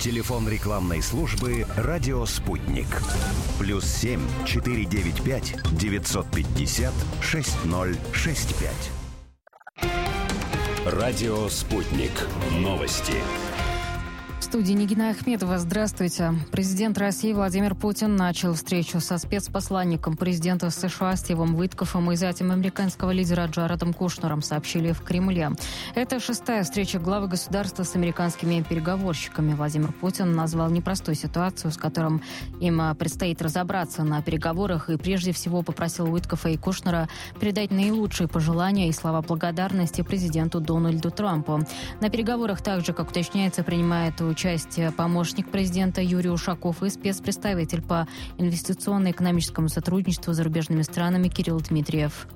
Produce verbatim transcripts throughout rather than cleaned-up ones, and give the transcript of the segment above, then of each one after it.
Телефон рекламной службы «Радио Спутник». Плюс семь четыре девять пять девятьсот пятьдесят шесть ноль шесть пять. «Радио Спутник». Новости. В студии Нигина Ахмедова. Здравствуйте. Президент России Владимир Путин начал встречу со спецпосланником президента США Стивом Уиткофом и зятем американского лидера Джаредом Кушнером, сообщили в Кремле. Это шестая встреча главы государства с американскими переговорщиками. Владимир Путин назвал непростую ситуацию, с которым им предстоит разобраться на переговорах, и прежде всего попросил Уиткофа и Кушнера передать наилучшие пожелания и слова благодарности президенту Дональду Трампу. На переговорах также, как уточняется, принимает участие помощник президента Юрий Ушаков и спецпредставитель по инвестиционно-экономическому сотрудничеству с зарубежными странами Кирилл Дмитриев.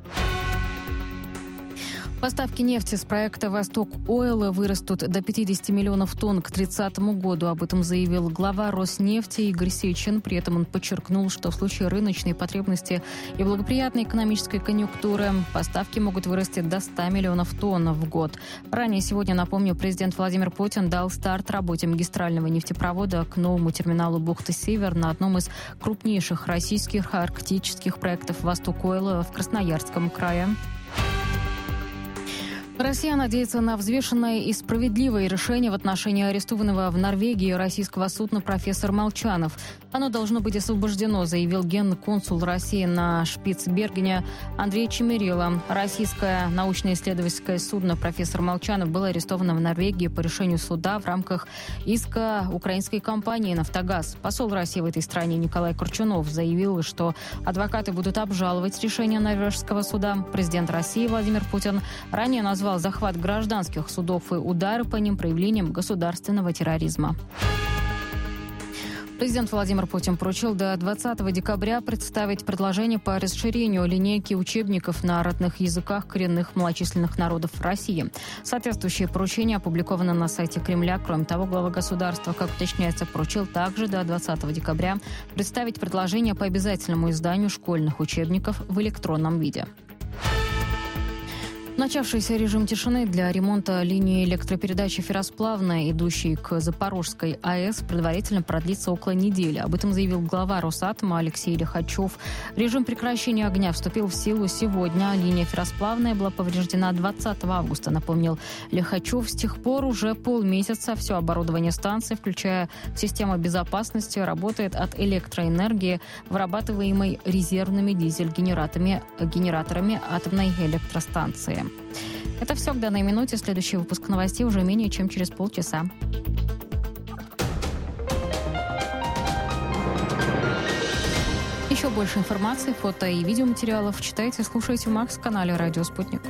Поставки нефти с проекта «Восток Ойл» вырастут до пятьдесят миллионов тонн к тридцатому году. Об этом заявил глава Роснефти Игорь Сечин. При этом он подчеркнул, что в случае рыночной потребности и благоприятной экономической конъюнктуры поставки могут вырасти до ста миллионов тонн в год. Ранее сегодня, напомню, президент Владимир Путин дал старт работе магистрального нефтепровода к новому терминалу бухты-Север на одном из крупнейших российских арктических проектов «Восток Ойл» в Красноярском крае. Россия надеется на взвешенное и справедливое решение в отношении арестованного в Норвегии российского судна «Профессор Молчанов». Оно должно быть освобождено, заявил генконсул России на Шпицбергене Андрей Чемерила. Российское научно-исследовательское судно «Профессор Молчанов» было арестовано в Норвегии по решению суда в рамках иска украинской компании «Нафтогаз». Посол России в этой стране Николай Корчунов заявил, что адвокаты будут обжаловать решение норвежского суда. Президент России Владимир Путин ранее назвал захват гражданских судов и удары по ним проявлением государственного терроризма. Президент Владимир Путин поручил до двадцатого декабря представить предложение по расширению линейки учебников на родных языках коренных малочисленных народов России. Соответствующее поручение опубликовано на сайте Кремля. Кроме того, глава государства, как уточняется, поручил также до двадцатого декабря представить предложение по обязательному изданию школьных учебников в электронном виде. Начавшийся режим тишины для ремонта линии электропередачи «Ферросплавная», идущей к Запорожской АЭС, предварительно продлится около недели. Об этом заявил глава Росатома Алексей Лихачев. Режим прекращения огня вступил в силу сегодня. Линия «Ферросплавная» была повреждена двадцатого августа, напомнил Лихачев. С тех пор уже полмесяца все оборудование станции, включая систему безопасности, работает от электроэнергии, вырабатываемой резервными дизель-генераторами генераторами атомной электростанции. Это все к данной минуте. Следующий выпуск новостей уже менее чем через полчаса. Еще больше информации, фото и видеоматериалов читайте и слушайте в Макс-канале «Радио Спутник».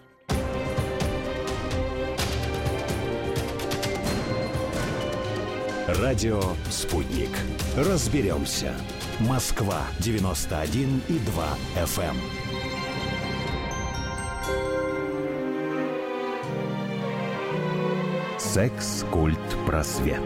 «Радио Спутник». Разберемся. Москва девяносто один и два эф эм. Секс, культ, просвет.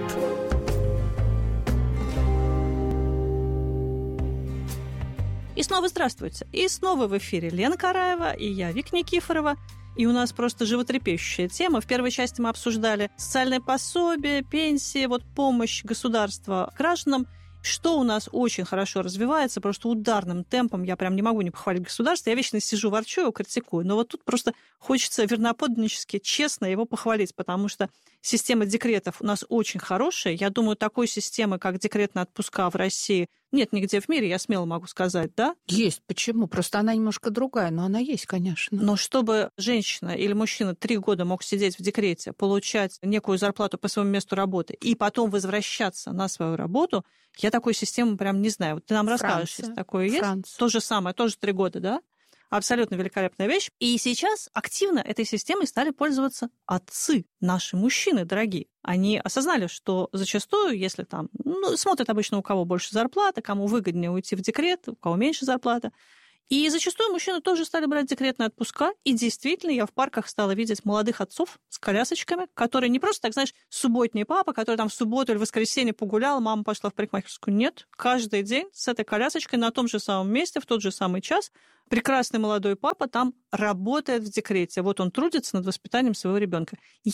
И снова здравствуйте. И снова в эфире Лена Караева и я, Вика Никифорова. И у нас просто животрепещущая тема. В первой части мы обсуждали социальное пособие, пенсии, вот помощь государства гражданам. Что у нас очень хорошо развивается, просто ударным темпом, я прям не могу не похвалить государство, я вечно сижу, ворчу, его критикую, но вот тут просто хочется верноподданнически, честно его похвалить, потому что система декретов у нас очень хорошая. Я думаю, такой системы, как декретные отпуска в России, нет нигде в мире, я смело могу сказать, да? Есть. Почему? Просто она немножко другая, но она есть, конечно. Но чтобы женщина или мужчина три года мог сидеть в декрете, получать некую зарплату по своему месту работы и потом возвращаться на свою работу, я такой системы прям не знаю. Вот ты нам Франция. расскажешь, если такое есть. Франция. То же самое, тоже три года, да? Абсолютно великолепная вещь. И сейчас активно этой системой стали пользоваться отцы, наши мужчины дорогие. Они осознали, что зачастую, если там, ну, смотрят обычно, у кого больше зарплаты, кому выгоднее уйти в декрет, у кого меньше зарплата. И зачастую мужчины тоже стали брать декретные отпуска. И действительно, я в парках стала видеть молодых отцов с колясочками, которые не просто, так знаешь, субботний папа, который там в субботу или в воскресенье погулял, мама пошла в парикмахерскую. Нет, каждый день с этой колясочкой на том же самом месте, в тот же самый час прекрасный молодой папа там работает в декрете. Вот он трудится над воспитанием своего ребенка. Я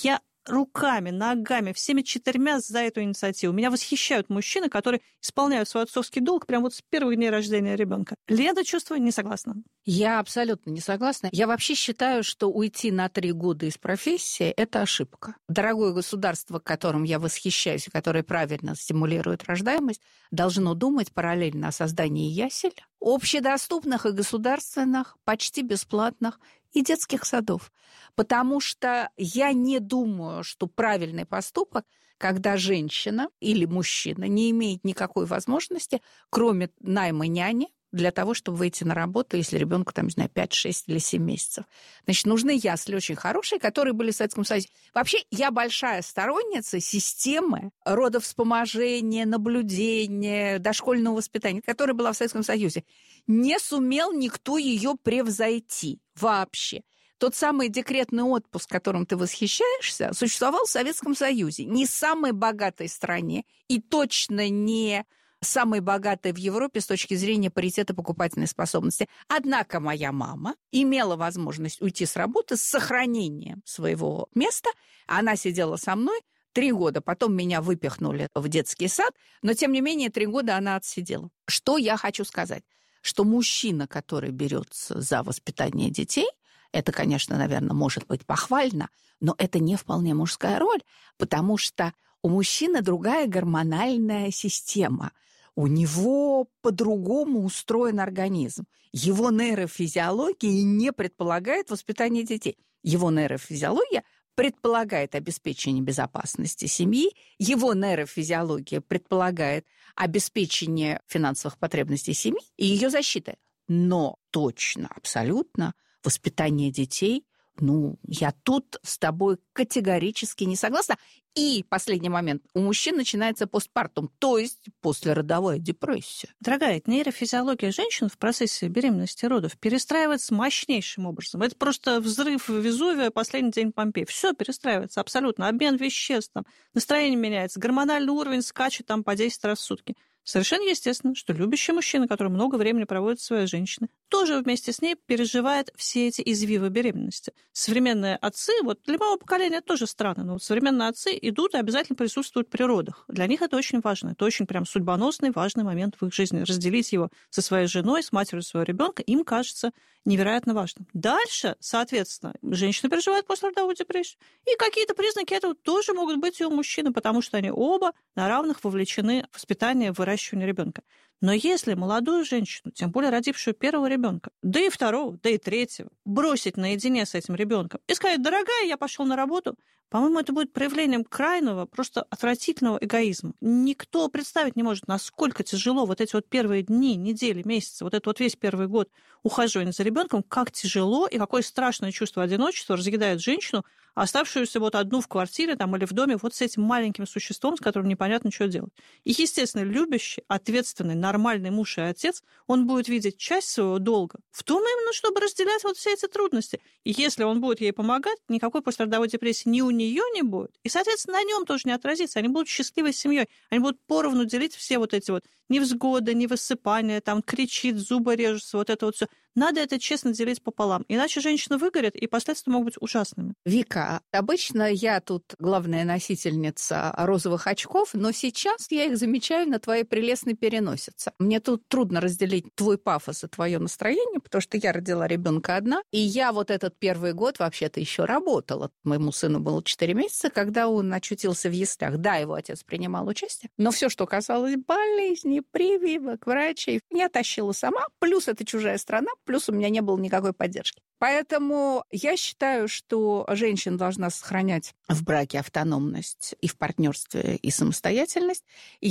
руками, ногами, всеми четырьмя за эту инициативу. Меня восхищают мужчины, которые исполняют свой отцовский долг прямо вот с первых дней рождения ребенка. Лена, чувство, не согласна. Я абсолютно не согласна. Я вообще считаю, что уйти на три года из профессии – это ошибка. Дорогое государство, которым я восхищаюсь, которое правильно стимулирует рождаемость, должно думать параллельно о создании ясель, общедоступных и государственных, почти бесплатных, и детских садов. Потому что я не думаю, что правильный поступок, когда женщина или мужчина не имеет никакой возможности, кроме найма няни, для того, чтобы выйти на работу, если ребенку, там, не знаю, пять, шесть или семь месяцев. Значит, нужны ясли очень хорошие, которые были в Советском Союзе. Вообще, я большая сторонница системы родовспоможения, наблюдения, дошкольного воспитания, которая была в Советском Союзе. Не сумел никто ее превзойти вообще. Тот самый декретный отпуск, которым ты восхищаешься, существовал в Советском Союзе. Не в самой богатой стране и точно не самой богатой в Европе с точки зрения паритета покупательной способности. Однако моя мама имела возможность уйти с работы с сохранением своего места. Она сидела со мной три года. Потом меня выпихнули в детский сад, но, тем не менее, три года она отсидела. Что я хочу сказать? Что мужчина, который берется за воспитание детей, это, конечно, наверное, может быть похвально, но это не вполне мужская роль, потому что у мужчины другая гормональная система. У него по-другому устроен организм. Его нейрофизиология не предполагает воспитание детей. Его нейрофизиология предполагает обеспечение безопасности семьи, его нейрофизиология предполагает обеспечение финансовых потребностей семьи и ее защиты. Но точно, абсолютно, воспитание детей, ну, я тут с тобой категорически не согласна. И последний момент. У мужчин начинается постпартум, то есть послеродовая депрессия. Дорогая, нейрофизиология женщин в процессе беременности и родов перестраивается мощнейшим образом. Это просто взрыв Везувия, последний день Помпеи. Все перестраивается абсолютно. Обмен веществ, там, настроение меняется, гормональный уровень скачет там, по десять раз в сутки. Совершенно естественно, что любящий мужчина, который много времени проводит со своей женщиной, тоже вместе с ней переживает все эти извивы беременности. Современные отцы, вот для моего поколения это тоже странно, но вот современные отцы идут и обязательно присутствуют при родах. Для них это очень важно. Это очень прям судьбоносный, важный момент в их жизни. Разделить его со своей женой, с матерью своего ребенка, им кажется невероятно важным. Дальше, соответственно, женщина переживает послеродовую депрессию. И какие-то признаки этого тоже могут быть и у мужчины, потому что они оба на равных вовлечены в воспитание, в выращивание ребенка. Но если молодую женщину, тем более родившую первого ребенка, да и второго, да и третьего, бросить наедине с этим ребенком и сказать: дорогая, я пошел на работу, по-моему, это будет проявлением крайнего, просто отвратительного эгоизма. Никто представить не может, насколько тяжело вот эти вот первые дни, недели, месяцы, вот этот вот весь первый год ухаживания за ребенком, как тяжело и какое страшное чувство одиночества разъедает женщину, оставшуюся вот одну в квартире там, или в доме вот с этим маленьким существом, с которым непонятно, что делать. И, естественно, любящий, ответственный, нормальный муж и отец, он будет видеть часть своего долга в том именно, чтобы разделять вот все эти трудности. И если он будет ей помогать, никакой послеродовой депрессии ни у нее не будет. И, соответственно, на нем тоже не отразится. Они будут счастливой семьей. Они будут поровну делить все вот эти вот невзгоды, невысыпания, там кричит, зубы режутся, вот это вот все. Надо это честно делить пополам. Иначе женщина выгорит, и последствия могут быть ужасными. Вика, обычно я тут главная носительница розовых очков, но сейчас я их замечаю на твоей прелестной переносице. Мне тут трудно разделить твой пафос и твое настроение, потому что я родила ребенка одна, и я вот этот первый год вообще-то еще работала. Моему сыну было четыре месяца, когда он очутился в яслях. Да, его отец принимал участие, но все, что касалось болезней, прививок, врачей, я тащила сама, плюс это чужая страна, плюс у меня не было никакой поддержки. Поэтому я считаю, что женщина должна сохранять в браке автономность и в партнерстве, и самостоятельность.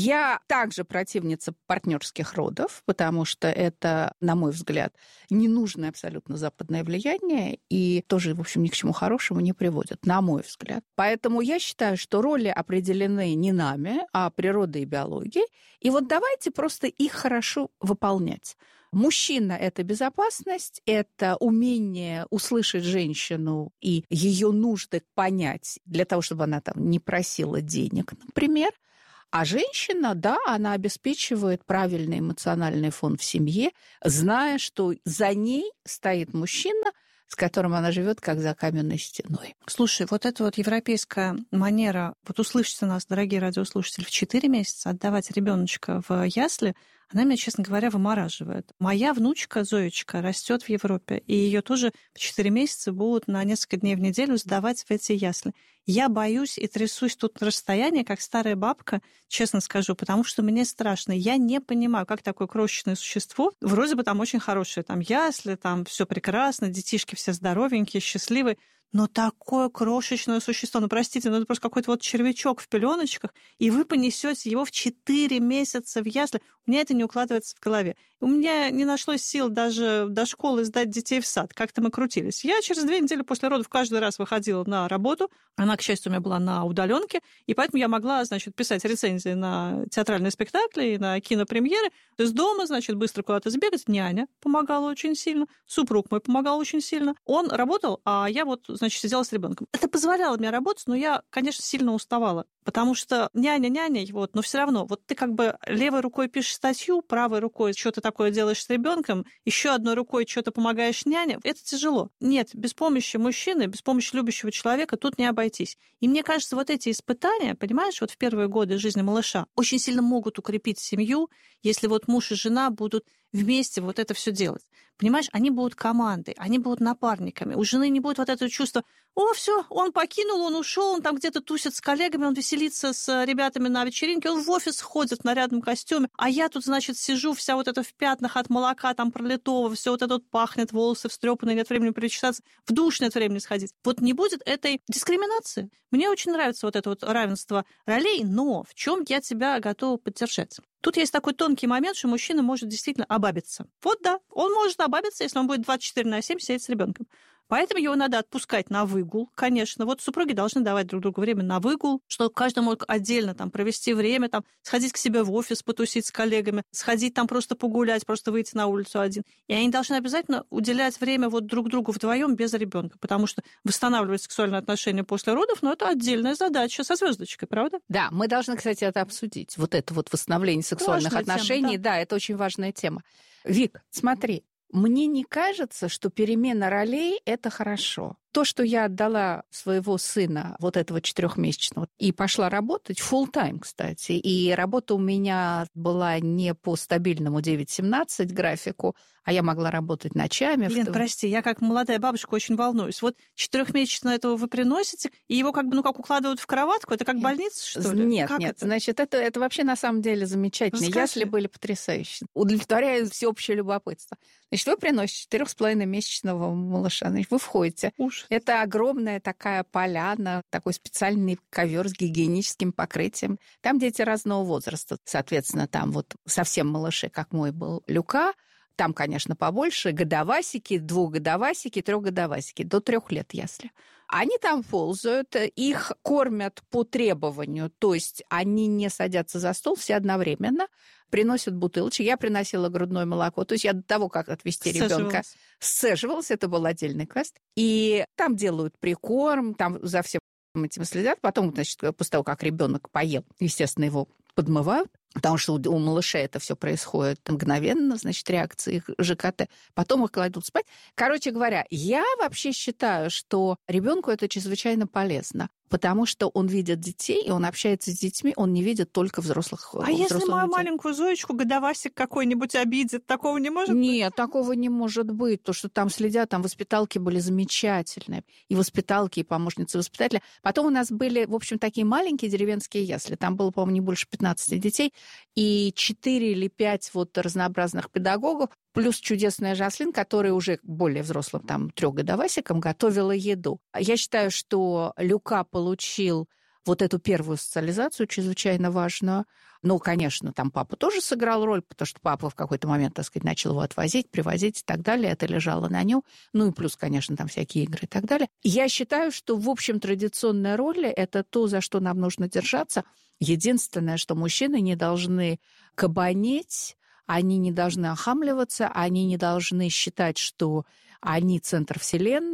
Я также противница партнерских родов, потому что это, на мой взгляд, ненужное абсолютно западное влияние и тоже, в общем, ни к чему хорошему не приводит, на мой взгляд. Поэтому я считаю, что роли определены не нами, а природой и биологией. И вот давайте просто их хорошо выполнять. Мужчина – это безопасность, это умение услышать женщину и ее нужды понять для того, чтобы она там не просила денег, например. А женщина, да, она обеспечивает правильный эмоциональный фон в семье, зная, что за ней стоит мужчина, с которым она живет как за каменной стеной. Слушай, вот эта вот европейская манера, вот услышите нас, дорогие радиослушатели, в четыре месяца отдавать ребеночка в ясли, она меня, честно говоря, вымораживает. Моя внучка Зоечка растет в Европе, и ее тоже в четыре месяца будут на несколько дней в неделю сдавать в эти ясли. Я боюсь и трясусь тут на расстоянии, как старая бабка, честно скажу, потому что мне страшно. Я не понимаю, как такое крошечное существо, вроде бы там очень хорошие там ясли, там все прекрасно, детишки все здоровенькие, счастливые, но такое крошечное существо, ну, простите, ну, это просто какой-то вот червячок в пеленочках, и вы понесете его в четыре месяца в ясли. У меня это не укладывается в голове. У меня не нашлось сил даже до школы сдать детей в сад. Как-то мы крутились. Я через две недели после родов каждый раз выходила на работу. Она, к счастью, у меня была на удаленке, и поэтому я могла, значит, писать рецензии на театральные спектакли и на кинопремьеры. Из дома, значит, быстро куда-то сбегать. Няня помогала очень сильно, супруг мой помогал очень сильно. Он работал, а я вот, значит, сидела с ребенком. Это позволяло мне работать, но я, конечно, сильно уставала. Потому что няня няней, вот, но все равно, вот ты как бы левой рукой пишешь статью, правой рукой что-то такое делаешь с ребенком, еще одной рукой что-то помогаешь няне, это тяжело. Нет, без помощи мужчины, без помощи любящего человека тут не обойтись. И мне кажется, вот эти испытания, понимаешь, вот в первые годы жизни малыша очень сильно могут укрепить семью, если вот муж и жена будут вместе вот это все делать. Понимаешь, они будут командой, они будут напарниками. У жены не будет вот этого чувства: о, все, он покинул, он ушел, он там где-то тусит с коллегами, он веселится с ребятами на вечеринке, он в офис ходит в нарядном костюме, а я тут, значит, сижу вся вот эта в пятнах от молока там пролитого, все вот это вот пахнет, волосы встрепанные, нет времени перечесаться, в душ нет времени сходить. Вот не будет этой дискриминации. Мне очень нравится вот это вот равенство ролей, но в чем я тебя готова поддержать? Тут есть такой тонкий момент, что мужчина может действительно обабиться. Вот да, он может обабиться, если он будет двадцать четыре на семь сидеть с ребенком. Поэтому его надо отпускать на выгул, конечно. Вот супруги должны давать друг другу время на выгул, чтобы каждый мог отдельно там провести время, там, сходить к себе в офис, потусить с коллегами, сходить там просто погулять, просто выйти на улицу один. И они должны обязательно уделять время вот друг другу вдвоем без ребенка, потому что восстанавливать сексуальные отношения после родов, ну, это отдельная задача со звездочкой, правда? Да, мы должны, кстати, это обсудить. Вот это вот восстановление сексуальных Важная отношений, тема, да. да, это очень важная тема. Вик, смотри, мне не кажется, что перемена ролей – это хорошо. То, что я отдала своего сына, вот этого четырехмесячного, и пошла работать, full-time, кстати, и работа у меня была не по стабильному девять семнадцать графику, а я могла работать ночами. Лен, в... прости, я как молодая бабушка очень волнуюсь. Вот четырехмесячного этого вы приносите, и его как бы, ну, как укладывают в кроватку? Это как больница, что ли? Нет, как нет. это? Значит, это, это вообще на самом деле замечательно. Расскажи. Ясли были потрясающие. Удовлетворяют всеобщее любопытство. Значит, вы приносите четырех с половиной месячного малыша. Значит, вы входите. Ужас. Это огромная такая поляна, такой специальный ковер с гигиеническим покрытием. Там дети разного возраста. Соответственно, там вот совсем малыши, как мой был, Люка. Там, конечно, побольше. Годовасики, двухгодовасики, трехгодовасики. До трех лет ясли. Они там ползают, их кормят по требованию, то есть они не садятся за стол все одновременно, приносят бутылочки. Я приносила грудное молоко, то есть я до того, как отвезти ребенка, сцеживалась, это был отдельный квест. И там делают прикорм, там за всем этим следят. Потом, значит, после того, как ребенок поел, естественно, его подмывают, потому что у малышей это все происходит мгновенно, значит, реакции ЖКТ. Потом их кладут спать. Короче говоря, я вообще считаю, что ребенку это чрезвычайно полезно, потому что он видит детей, и он общается с детьми, он не видит только взрослых. А если мою людей. маленькую Зоечку годовасик какой-нибудь обидит, такого не может Нет, быть? Нет, такого не может быть, то, что там следят, там воспиталки были замечательные, и воспиталки, и помощницы воспитателя. Потом у нас были, в общем, такие маленькие деревенские ясли, там было, по-моему, не больше пятнадцати детей, и четыре или пять вот разнообразных педагогов, плюс чудесная Жаслин, которая уже более взрослым, там, трехгодовасиком готовила еду. Я считаю, что Люка получил вот эту первую социализацию, чрезвычайно важную. Ну, конечно, там папа тоже сыграл роль, потому что папа в какой-то момент, так сказать, начал его отвозить, привозить и так далее. Это лежало на нем. Ну и плюс, конечно, там всякие игры и так далее. Я считаю, что, в общем, традиционная роль – это то, за что нам нужно держаться. Единственное, что мужчины не должны кабанеть, они не должны охамливаться, они не должны считать, что они центр вселенной,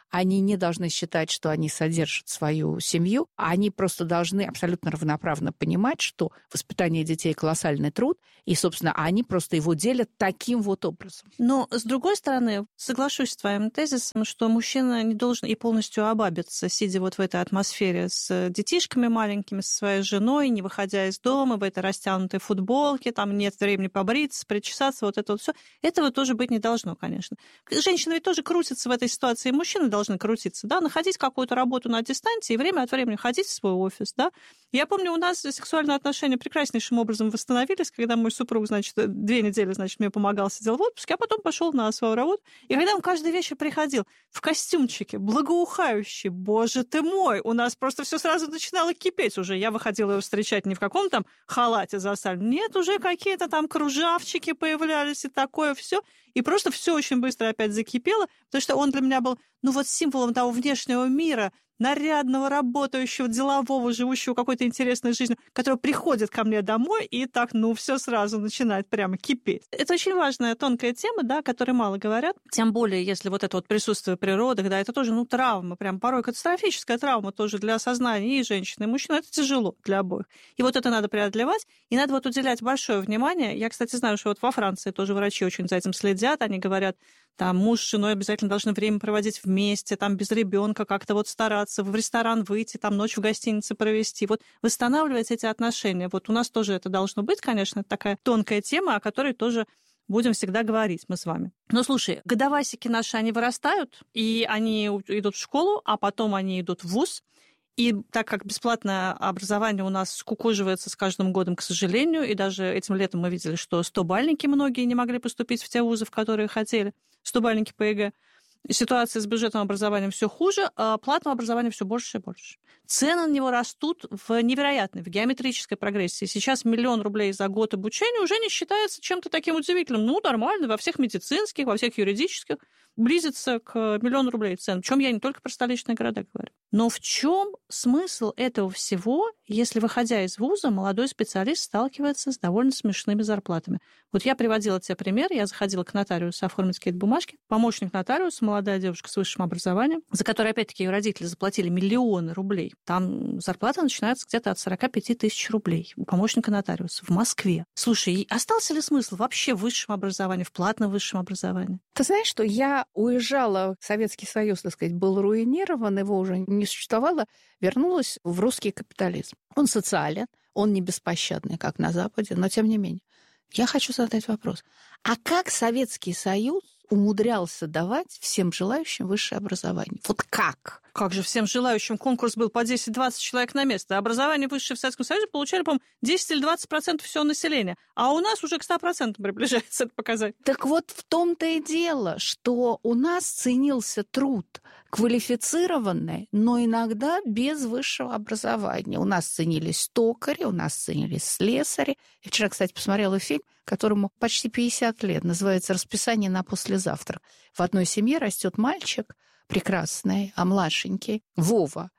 они не должны считать, что они содержат свою семью, они просто должны абсолютно равноправно понимать, что воспитание детей – колоссальный труд, и, собственно, они просто его делят таким вот образом. Но, с другой стороны, соглашусь с твоим тезисом, что мужчина не должен и полностью обабиться, сидя вот в этой атмосфере с детишками маленькими, со своей женой, не выходя из дома, в этой растянутой футболке, там нет времени побриться, причесаться, вот это вот все. Этого тоже быть не должно, конечно. Женщины ведь тоже крутятся в этой ситуации, и мужчины должны крутиться, да, находить какую-то работу на дистанции и время от времени ходить в свой офис, да. Я помню, у нас сексуальные отношения прекраснейшим образом восстановились, когда мой супруг, значит, две недели, значит, мне помогал, сидел в отпуске, а потом пошел на свою работу. И когда он каждый вечер приходил в костюмчике, благоухающий, боже ты мой, у нас просто все сразу начинало кипеть уже. Я выходила его встречать не в каком там халате засальном, нет, уже какие-то там кружавчики появлялись и такое все. И просто все очень быстро опять закипело, потому что он для меня был, ну вот символом того внешнего мира, нарядного, работающего, делового, живущего какой-то интересной жизнью, который приходит ко мне домой и так, ну, все сразу начинает прямо кипеть. Это очень важная, тонкая тема, да, о которой мало говорят. Тем более, если вот это вот присутствие при родах, да, это тоже, ну, травма, прям порой катастрофическая травма тоже для сознания и женщины, и мужчины. Это тяжело для обоих. И вот это надо преодолевать, и надо вот уделять большое внимание. Я, кстати, знаю, что вот во Франции тоже врачи очень за этим следят, они говорят, там муж с женой обязательно должны время проводить вместе, там без ребенка как-то вот стараться, в ресторан выйти, там ночь в гостинице провести. Вот восстанавливать эти отношения. Вот у нас тоже это должно быть, конечно, это такая тонкая тема, о которой тоже будем всегда говорить мы с вами. Но слушай, годовасики наши, они вырастают, и они идут в школу, а потом они идут в вуз. И так как бесплатное образование у нас скукоживается с каждым годом, к сожалению, и даже этим летом мы видели, что стобальники многие не могли поступить в те вузы, в которые хотели, стобальники по ЕГЭ. Ситуация с бюджетным образованием все хуже, а платного образования все больше и больше. Цены на него растут в невероятной, в геометрической прогрессии. Сейчас миллион рублей за год обучения уже не считается чем-то таким удивительным. Ну, нормально, во всех медицинских, во всех юридических близится к миллиону рублей цен. Причем я не только про столичные города говорю. Но в чем смысл этого всего, если, выходя из вуза, молодой специалист сталкивается с довольно смешными зарплатами? Вот я приводила тебе пример. Я заходила к нотариусу оформить какие-то бумажки. Помощник нотариуса, молодая девушка с высшим образованием, за которой, опять-таки, ее родители заплатили миллионы рублей. Там зарплата начинается где-то от сорок пять тысяч рублей у помощника нотариуса в Москве. Слушай, остался ли смысл вообще в высшем образовании, в платном высшем образовании? Ты знаешь, что я уезжала, Советский Союз, так сказать, был руинирован, его уже не существовало, вернулась в русский капитализм. Он социален, он не беспощадный, как на Западе, но тем не менее. Я хочу задать вопрос. А как Советский Союз умудрялся давать всем желающим высшее образование? Вот как? Как же всем желающим? Конкурс был по десять-двадцать человек на место. Образование высшее в Советском Союзе получали, по-моему, десять или двадцать процентов всего населения. А у нас уже к ста процентам приближается это показатель. Так вот в том-то и дело, что у нас ценился труд квалифицированный, но иногда без высшего образования. У нас ценились токари, у нас ценились слесари. Я вчера, кстати, посмотрела фильм, которому почти пятьдесят лет, называется «Расписание на послезавтра». В одной семье растет мальчик прекрасный, а младшенький Вова.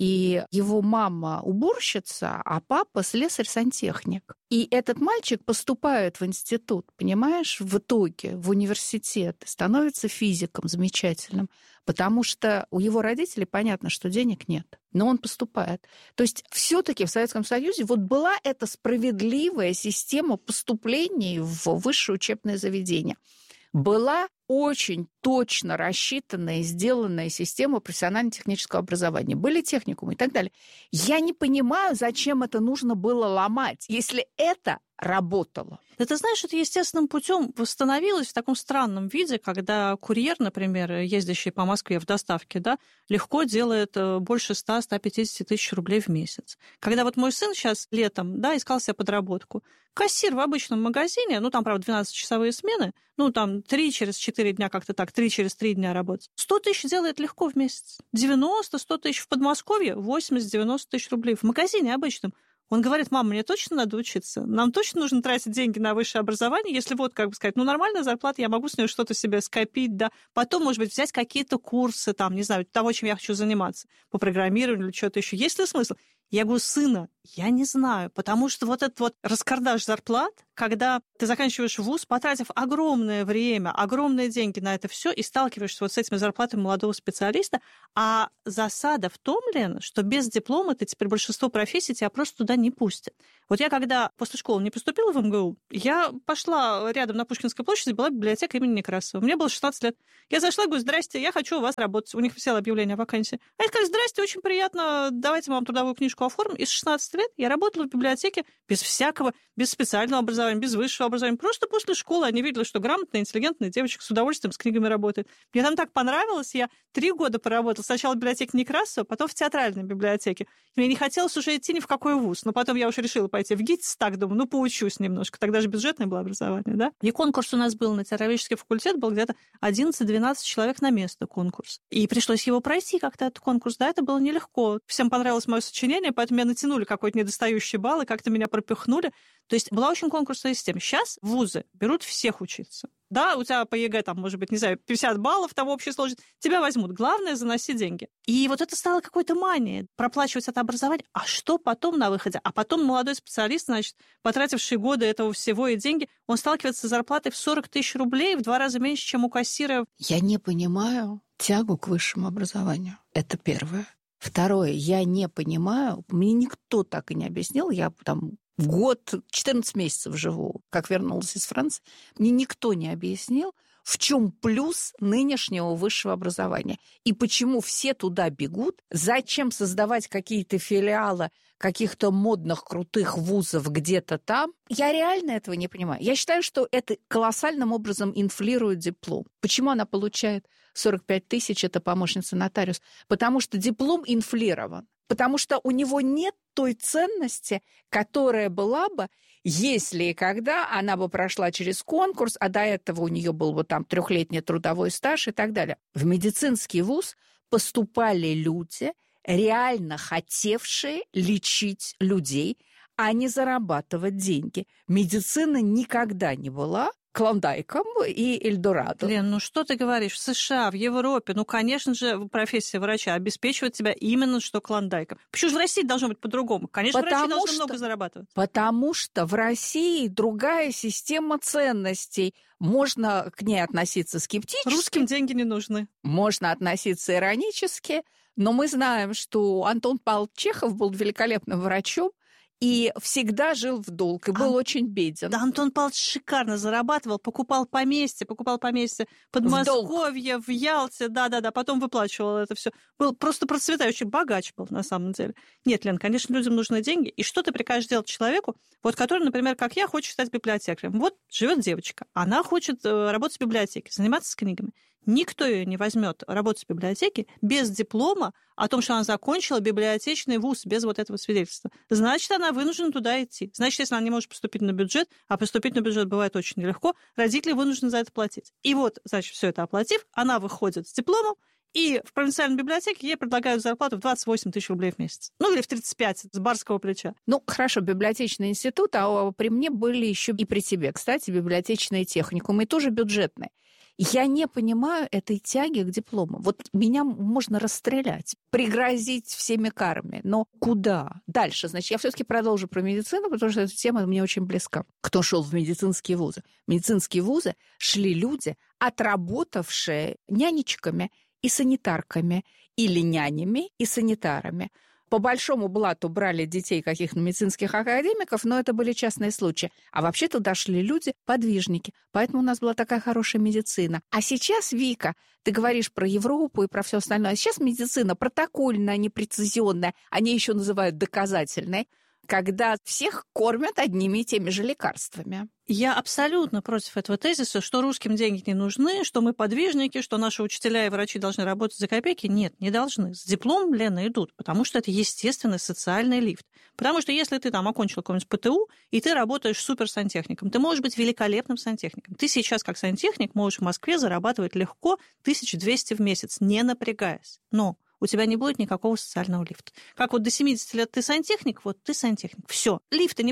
И его мама уборщица, а папа слесарь-сантехник. И этот мальчик поступает в институт, понимаешь, в итоге в университет, становится физиком замечательным, потому что у его родителей понятно, что денег нет, но он поступает. То есть все-таки в Советском Союзе вот была эта справедливая система поступлений в высшее учебное заведение. Была очень точно рассчитанная и сделанная система профессионально-технического образования. Были техникумы и так далее. Я не понимаю, зачем это нужно было ломать, если это работало. Да ты знаешь, это естественным путем восстановилось в таком странном виде, когда курьер, например, ездящий по Москве в доставке, да, легко делает больше ста-ста пятидесяти тысяч рублей в месяц. Когда вот мой сын сейчас летом, да, искал себе подработку, кассир в обычном магазине, ну, там, правда, двенадцатичасовые смены, ну, там, три через четыре дня как-то так, три через три дня работать. сто тысяч делает легко в месяц. девяносто-сто тысяч в Подмосковье, восемьдесят-девяносто тысяч рублей в магазине обычном. Он говорит: мама, мне точно надо учиться? Нам точно нужно тратить деньги на высшее образование, если вот, как бы сказать, ну, нормальная зарплата, я могу с нее что-то себе скопить, да, потом, может быть, взять какие-то курсы, там, не знаю, того, чем я хочу заниматься, по программированию или что-то еще. Есть ли смысл? Я говорю, сына, я не знаю, потому что вот этот вот раскардаш зарплат, когда ты заканчиваешь вуз, потратив огромное время, огромные деньги на это все и сталкиваешься вот с этими зарплатами молодого специалиста, а засада в том, Лен, что без диплома ты теперь большинство профессий тебя просто туда не пустят. Вот я когда после школы не поступила в эм гэ у, я пошла рядом на Пушкинской площади, была библиотека имени Некрасова. Мне было шестнадцать лет. Я зашла, говорю, здрасте, я хочу у вас работать. У них висело объявление о вакансии. Они сказали, здрасте, очень приятно, давайте мы вам трудовую книжку оформим. И с шестнадцати лет я работала в библиотеке без всякого, без специального образования, без высшего образования. Просто после школы они видели, что грамотная, интеллигентная девочка с удовольствием с книгами работает. Мне там так понравилось. Я три года поработала. Сначала в библиотеке Некрасова, потом в театральной библиотеке. И мне не хотелось уже идти ни в какой вуз. Но потом я уже решила пойти в ГИТИС, так думаю, ну, поучусь немножко. Тогда же бюджетное было образование, да? И конкурс у нас был на театроведческий факультет, был где-то одиннадцать-двенадцать человек на место конкурс. И пришлось его пройти как-то, этот конкурс. Да, это было нелегко. Всем понравилось мое сочинение, поэтому меня натянули какой-то недостающий балл, и как-то меня пропихнули. То есть была очень конкурсная система. Сейчас вузы берут всех учиться. Да, у тебя по ЕГЭ, там, может быть, не знаю, пятьдесят баллов там в общей сложности. Тебя возьмут. Главное, заноси деньги. И вот это стало какой-то манией. Проплачивать это образование. А что потом на выходе? А потом молодой специалист, значит, потративший годы этого всего и деньги, он сталкивается с зарплатой в сорок тысяч рублей, в два раза меньше, чем у кассира. Я не понимаю тягу к высшему образованию. Это первое. Второе, я не понимаю, мне никто так и не объяснил, я там год, четырнадцать месяцев живу, как вернулась из Франции, мне никто не объяснил, в чем плюс нынешнего высшего образования и почему все туда бегут, зачем создавать какие-то филиалы каких-то модных, крутых вузов где-то там. Я реально этого не понимаю. Я считаю, что это колоссальным образом инфлирует диплом. Почему она получает сорок пять тысяч, это помощница нотариус? Потому что диплом инфлирован. Потому что у него нет той ценности, которая была бы, если и когда она бы прошла через конкурс, а до этого у нее был бы там трехлетний трудовой стаж и так далее. В медицинский вуз поступали люди, реально хотевшие лечить людей, а не зарабатывать деньги. Медицина никогда не была Клондайком и Эльдорадо. Лен, ну что ты говоришь? В США, в Европе, ну, конечно же, профессия врача обеспечивает тебя именно что Клондайком. Почему же в России должно быть по-другому? Конечно, потому врачи должны что, много зарабатывать. Потому что в России другая система ценностей. Можно к ней относиться скептически. Русским деньги не нужны. Можно относиться иронически. Но мы знаем, что Антон Павлович Чехов был великолепным врачом, и всегда жил в долг, и был а, очень беден. Да, Антон Павлович шикарно зарабатывал, покупал поместье, покупал поместье Подмосковье, в, в Ялте, да-да-да, потом выплачивал это все. Был просто процветающий, богач был на самом деле. Нет, Лен, конечно, людям нужны деньги. И что ты прикажешь делать человеку, вот который, например, как я, хочет стать библиотекарем? Вот живет девочка, она хочет работать в библиотеке, заниматься с книгами. Никто ее не возьмет работать в библиотеке без диплома о том, что она закончила библиотечный вуз, без вот этого свидетельства. Значит, она вынуждена туда идти. Значит, если она не может поступить на бюджет, а поступить на бюджет бывает очень нелегко, родители вынуждены за это платить. И вот, значит, все это оплатив, она выходит с дипломом, и в провинциальной библиотеке ей предлагают зарплату в двадцать восемь тысяч рублей в месяц. Ну, или в тридцать пять с барского плеча. Ну, хорошо, библиотечный институт, а при мне были еще и при тебе, кстати, библиотечные техникумы, и тоже бюджетные. Я не понимаю этой тяги к диплому. Вот меня можно расстрелять, пригрозить всеми карами. Но куда? Дальше, значит, я все-таки продолжу про медицину, потому что эта тема мне очень близка. Кто шел в медицинские вузы? В медицинские вузы шли люди, отработавшие нянечками и санитарками, или нянями и санитарами. По большому блату брали детей каких-то медицинских академиков, но это были частные случаи. А вообще туда шли люди, подвижники. Поэтому у нас была такая хорошая медицина. А сейчас, Вика, ты говоришь про Европу и про все остальное. А сейчас медицина протокольная, непрецизионная. Они еще называют доказательной, когда всех кормят одними и теми же лекарствами. Я абсолютно против этого тезиса, что русским деньги не нужны, что мы подвижники, что наши учителя и врачи должны работать за копейки. Нет, не должны. С дипломом, Лена, идут, потому что это естественный социальный лифт. Потому что если ты там окончил какой-нибудь ПТУ, и ты работаешь суперсантехником, ты можешь быть великолепным сантехником. Ты сейчас, как сантехник, можешь в Москве зарабатывать легко тысячу двести в месяц, не напрягаясь. Но у тебя не будет никакого социального лифта. Как вот до семидесяти лет ты сантехник, вот ты сантехник. Все, лифта не будет.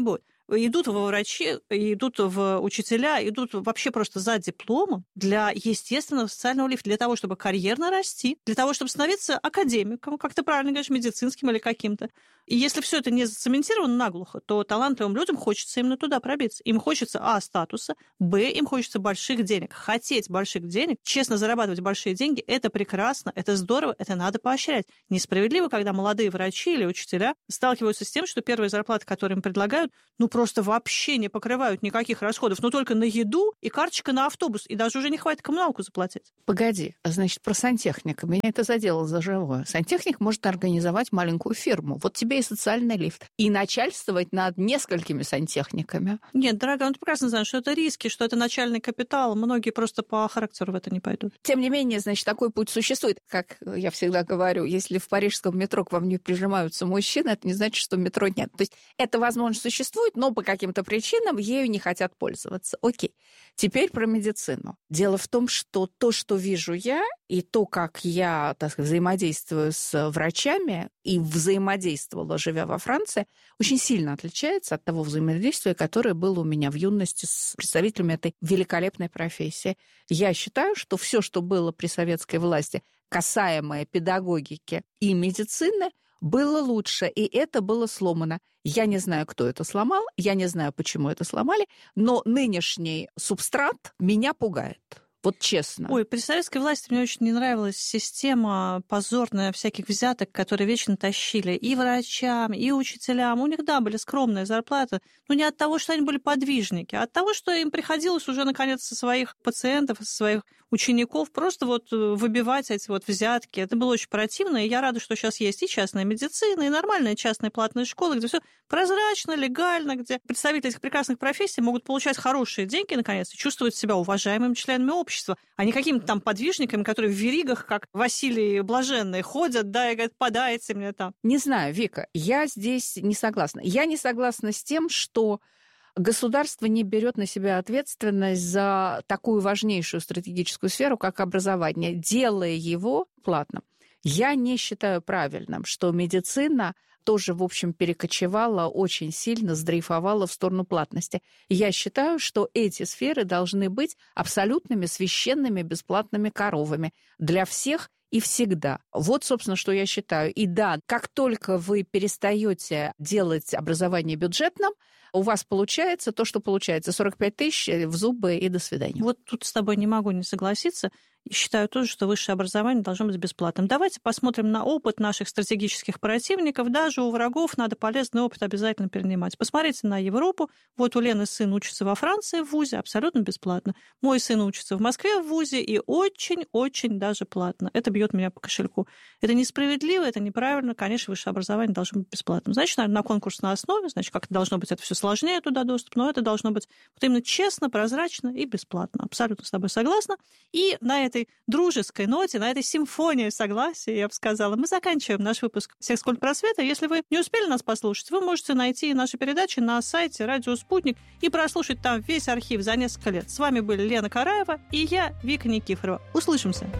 идут во врачи, идут в учителя, идут вообще просто за дипломом для естественного социального лифта, для того, чтобы карьерно расти, для того, чтобы становиться академиком, как ты правильно говоришь, медицинским или каким-то. И если все это не зацементировано наглухо, то талантливым людям хочется именно туда пробиться. Им хочется, а, статуса, б, им хочется больших денег. Хотеть больших денег, честно зарабатывать большие деньги, это прекрасно, это здорово, это надо поощрять. Несправедливо, когда молодые врачи или учителя сталкиваются с тем, что первые зарплаты, которые им предлагают, ну просто вообще не покрывают никаких расходов, но только на еду и карточка на автобус, и даже уже не хватит коммуналку заплатить. Погоди, значит, про сантехника. Меня это задело за живое. Сантехник может организовать маленькую фирму. Вот тебе и социальный лифт. И начальствовать над несколькими сантехниками. Нет, дорогая, ну ты прекрасно знаешь, что это риски, что это начальный капитал. Многие просто по характеру в это не пойдут. Тем не менее, значит, такой путь существует. Как я всегда говорю, если в парижском метро к вам не прижимаются мужчины, это не значит, что метро нет. То есть эта возможность существует, но по каким-то причинам ею не хотят пользоваться. Окей. Теперь про медицину. Дело в том, что то, что вижу я, и то, как я, так сказать, взаимодействую с врачами и взаимодействовала, живя во Франции, очень сильно отличается от того взаимодействия, которое было у меня в юности с представителями этой великолепной профессии. Я считаю, что все, что было при советской власти, касаемое педагогики и медицины, было лучше, и это было сломано. Я не знаю, кто это сломал, я не знаю, почему это сломали, но нынешний субстрат меня пугает. Вот честно. Ой, при советской власти мне очень не нравилась система позорная всяких взяток, которые вечно тащили и врачам, и учителям. У них, да, были скромные зарплаты, но не от того, что они были подвижники, а от того, что им приходилось уже, наконец, со своих пациентов, со своих учеников просто вот выбивать эти вот взятки. Это было очень противно, и я рада, что сейчас есть и частная медицина, и нормальные частные платные школы, где все прозрачно, легально, где представители этих прекрасных профессий могут получать хорошие деньги, наконец, и чувствовать себя уважаемыми членами общества, а не какими-то там подвижниками, которые в веригах, как Василий Блаженный, ходят, да, и говорят, подайте мне там. Не знаю, Вика, я здесь не согласна. Я не согласна с тем, что государство не берет на себя ответственность за такую важнейшую стратегическую сферу, как образование, делая его платным. Я не считаю правильным, что медицина тоже, в общем, перекочевала очень сильно, сдрейфовала в сторону платности. Я считаю, что эти сферы должны быть абсолютными священными бесплатными коровами для всех и всегда. Вот, собственно, что я считаю. И да, как только вы перестаете делать образование бюджетным, у вас получается то, что получается. сорок пять тысяч в зубы и до свидания. Вот тут с тобой не могу не согласиться. И считаю тоже, что высшее образование должно быть бесплатным. Давайте посмотрим на опыт наших стратегических противников. Даже у врагов надо полезный опыт обязательно перенимать. Посмотрите на Европу. Вот у Лены сын учится во Франции в вузе абсолютно бесплатно. Мой сын учится в Москве в вузе и очень-очень даже платно. Это бьет меня по кошельку. Это несправедливо, это неправильно. Конечно, высшее образование должно быть бесплатным. Значит, наверное, на конкурсной основе, значит, как-то должно быть это все сложнее туда доступ, но это должно быть вот именно честно, прозрачно и бесплатно. Абсолютно с тобой согласна. И на этой дружеской ноте, на этой симфонии согласия, я бы сказала, мы заканчиваем наш выпуск «Секскультпросвета». Если вы не успели нас послушать, вы можете найти наши передачи на сайте «Радио Спутник» и прослушать там весь архив за несколько лет. С вами были Лена Караева и я, Вика Никифорова. Услышимся!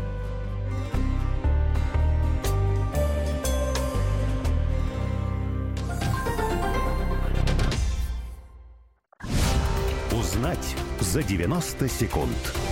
Узнать за девяносто секунд.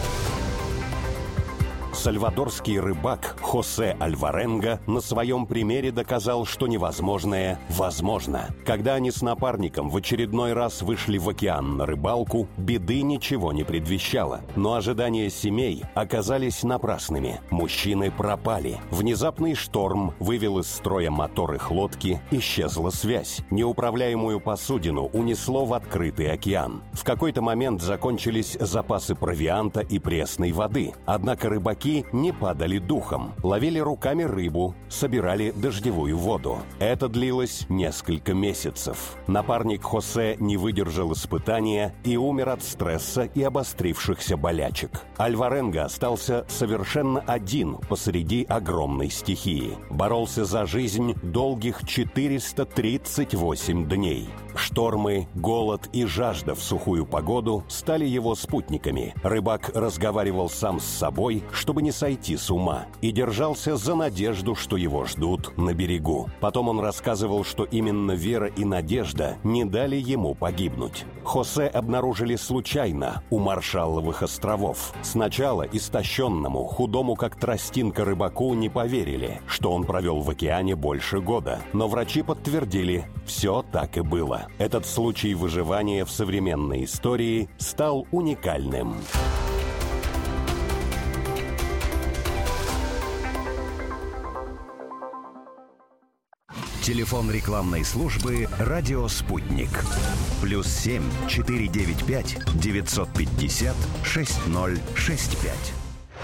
Сальвадорский рыбак Хосе Альваренго на своем примере доказал, что невозможное возможно. Когда они с напарником в очередной раз вышли в океан на рыбалку, беды ничего не предвещало. Но ожидания семей оказались напрасными. Мужчины пропали. Внезапный шторм вывел из строя мотор их лодки, исчезла связь. Неуправляемую посудину унесло в открытый океан. В какой-то момент закончились запасы провианта и пресной воды. Однако рыбаки не падали духом, ловили руками рыбу, собирали дождевую воду. Это длилось несколько месяцев. Напарник Хосе не выдержал испытания и умер от стресса и обострившихся болячек. Альваренго остался совершенно один посреди огромной стихии. Боролся за жизнь долгих четыреста тридцать восемь дней. Штормы, голод и жажда в сухую погоду стали его спутниками. Рыбак разговаривал сам с собой, чтобы не сойти с ума, и держался за надежду, что его ждут на берегу. Потом он рассказывал, что именно вера и надежда не дали ему погибнуть. Хосе обнаружили случайно у Маршалловых островов. Сначала истощенному, худому как тростинка рыбаку не поверили, что он провел в океане больше года. Но врачи подтвердили, все так и было. Этот случай выживания в современной истории стал уникальным. Телефон рекламной службы «Радио Спутник». Плюс семь четыре девять пять девятьсот пятьдесят шесть ноль шесть пять.